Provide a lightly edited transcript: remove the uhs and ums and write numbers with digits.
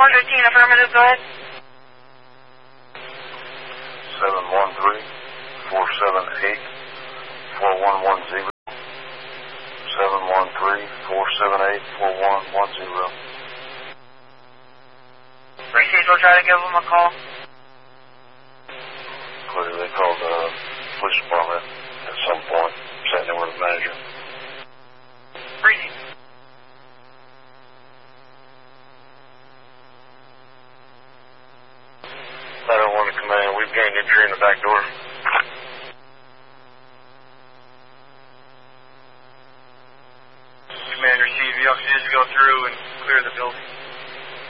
115 affirmative, go ahead. 713-478-4110. 713-478-4110. Receive, we'll try to give them a call. Clearly, they called the police department at some point, saying they were the manager. Receive. I don't want to command. We've gained entry in the back door.